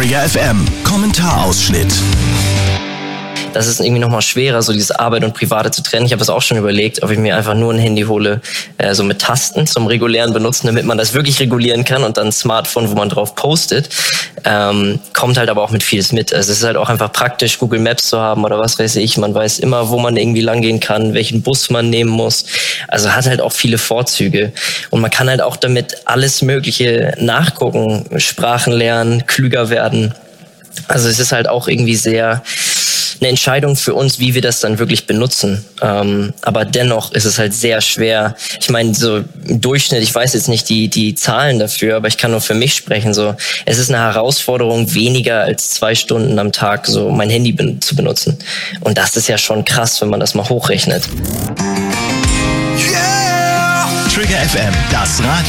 Trigger FM Kommentarausschnitt. Das ist irgendwie nochmal schwerer, so dieses Arbeit und Private zu trennen. Ich habe es auch schon überlegt, ob ich mir einfach nur ein Handy hole, so mit Tasten zum regulären Benutzen, damit man das wirklich regulieren kann, und dann ein Smartphone, wo man drauf postet. Kommt halt aber auch mit vieles mit. Also es ist halt auch einfach praktisch, Google Maps zu haben oder was weiß ich. Man weiß immer, wo man irgendwie langgehen kann, welchen Bus man nehmen muss. Also hat halt auch viele Vorzüge. Und man kann halt auch damit alles Mögliche nachgucken, Sprachen lernen, klüger werden. Also es ist halt auch irgendwie sehr eine Entscheidung für uns, wie wir das dann wirklich benutzen. Aber dennoch ist es halt sehr schwer. Ich meine, so im Durchschnitt, ich weiß jetzt nicht die Zahlen dafür, aber ich kann nur für mich sprechen. So, es ist eine Herausforderung, weniger als 2 Stunden am Tag so mein Handy zu benutzen. Und das ist ja schon krass, wenn man das mal hochrechnet. Yeah! Trigger FM, das Radio.